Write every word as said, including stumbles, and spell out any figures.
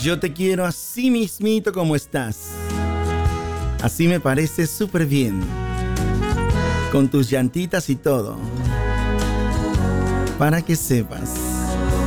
Yo te quiero así mismito como estás. Así me parece súper bien. Con tus llantitas y todo. Para que sepas.